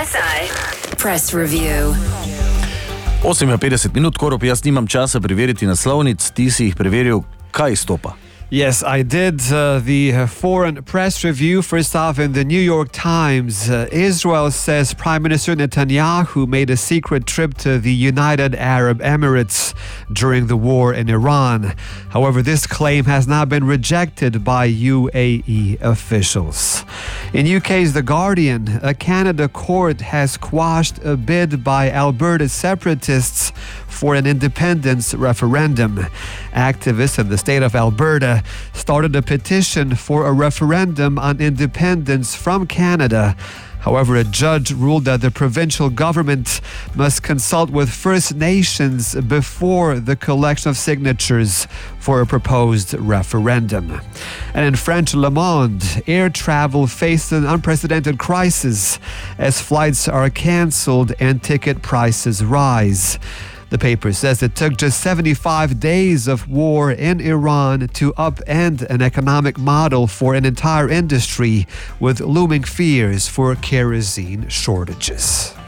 RSI Press Review. 58 minut, Korop, jaz nimam časa preveriti naslovnic, ti si jih preveril, kaj izstopa? Yes, I did the foreign press review. First off, in the New York Times, Israel says Prime Minister Netanyahu made a secret trip to the United Arab Emirates during the war in Iran. However, this claim has now been rejected by UAE officials. In UK's The Guardian, a Canada court has quashed a bid by Alberta separatists for an independence referendum. Activists in the state of Alberta started a petition for a referendum on independence from Canada. However, a judge ruled that the provincial government must consult with First Nations before the collection of signatures for a proposed referendum. And in French Le Monde, air travel faced an unprecedented crisis as flights are cancelled and ticket prices rise. The paper says it took just 75 days of war in Iran to upend an economic model for an entire industry with looming fears for kerosene shortages.